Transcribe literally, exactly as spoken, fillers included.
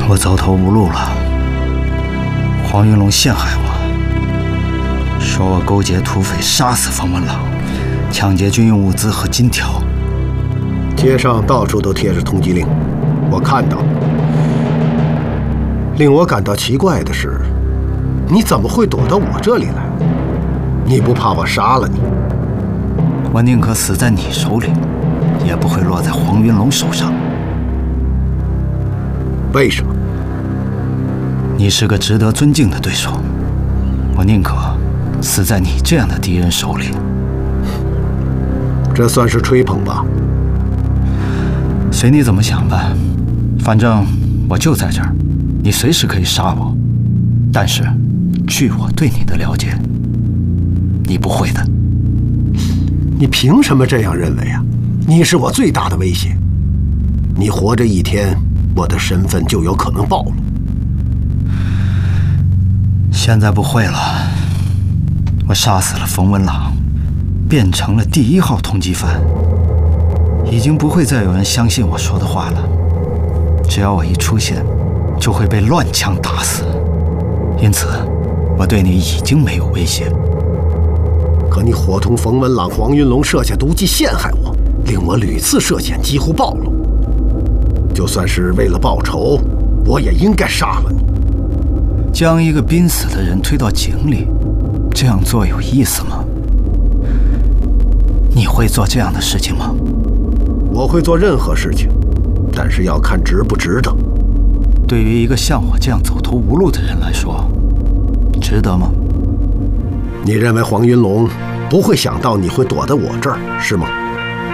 我走投无路了。黄云龙陷害我，说我勾结土匪杀死冯文朗，抢劫军用物资和金条。 街上到处都贴着通缉令，我看到了。令我感到奇怪的是，你怎么会躲到我这里来？你不怕我杀了你？ 我宁可死在你手里，也不会落在黄云龙手上。 为什么？ 你是个值得尊敬的对手，我宁可死在你这样的敌人手里。 这算是吹捧吧？ 随你怎么想吧，反正我就在这儿，你随时可以杀我。但是，据我对你的了解，你不会的。 你凭什么这样认为啊？你是我最大的威胁。你活着一天，我的身份就有可能暴露。 现在不会了，我杀死了冯文朗，变成了第一号通缉犯，已经不会再有人相信我说的话了。只要我一出现，就会被乱枪打死。因此，我对你已经没有威胁。 可你伙同冯文朗、黄云龙设下毒计陷害我，令我屡次涉险，几乎暴露。就算是为了报仇，我也应该杀了你。 将一个濒死的人推到井里，这样做有意思吗？你会做这样的事情吗？ 我会做任何事情，但是要看值不值得。 对于一个像我这样走投无路的人来说，值得吗？ 你认为黄云龙不会想到你会躲在我这儿，是吗？